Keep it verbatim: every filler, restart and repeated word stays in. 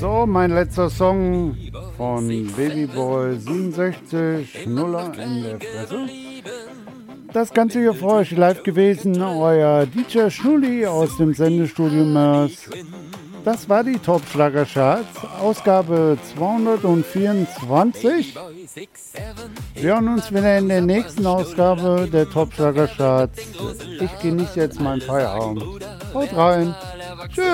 So, mein letzter Song von Babyboy siebenundsechzig, Schnuller in der Fresse. Das Ganze hier für euch live gewesen, euer D J Schnulli aus dem Sendestudio Mörs. Das war die Top Schlager Charts, Ausgabe zweihundertvierundzwanzig. Wir hören uns wieder in der nächsten Ausgabe der Top Schlager Charts. Ich genieße jetzt meinen Feierabend. Haut rein!